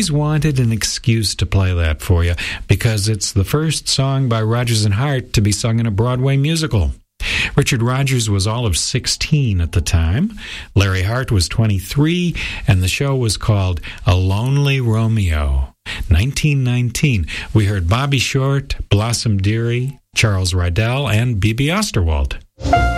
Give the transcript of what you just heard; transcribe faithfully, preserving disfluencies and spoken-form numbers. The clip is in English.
always wanted an excuse to play that for you because it's the first song by Rodgers and Hart to be sung in a Broadway musical. Richard Rodgers was all of sixteen at the time. Larry Hart was twenty-three, and the show was called A Lonely Romeo. nineteen nineteen, we heard Bobby Short, Blossom Dearie, Charles Rydell, and B B Osterwald.